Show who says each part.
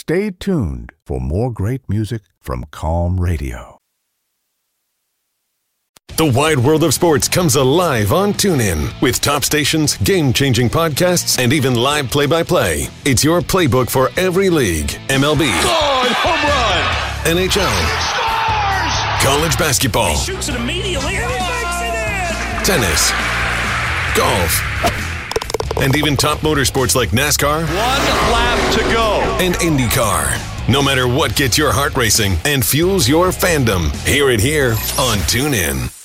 Speaker 1: Stay tuned for more great music from Calm Radio.
Speaker 2: The wide world of sports comes alive on TuneIn with top stations, game-changing podcasts, and even live play-by-play. It's your playbook for every league. MLB.
Speaker 3: Home run!
Speaker 2: NHL.
Speaker 3: Scores!
Speaker 2: College basketball.
Speaker 3: He shoots it immediately and he makes it in!
Speaker 2: Tennis. Golf. And even top motorsports like NASCAR.
Speaker 3: One lap to go.
Speaker 2: And IndyCar. No matter what gets your heart racing and fuels your fandom, hear it here on TuneIn.